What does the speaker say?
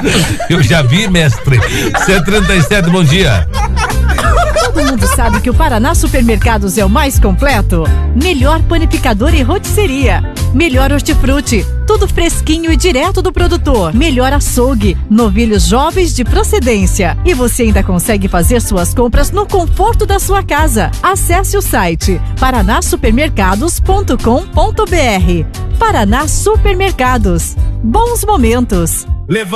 Eu já vi, mestre. 7h37, bom dia. Todo mundo sabe que o Paraná Supermercados é o mais completo. Melhor panificador e rotisseria. Melhor hortifruti. Tudo fresquinho e direto do produtor. Melhor açougue. Novilhos jovens de procedência. E você ainda consegue fazer suas compras no conforto da sua casa. Acesse o site paranasupermercados.com.br. Paraná Supermercados. Bons momentos.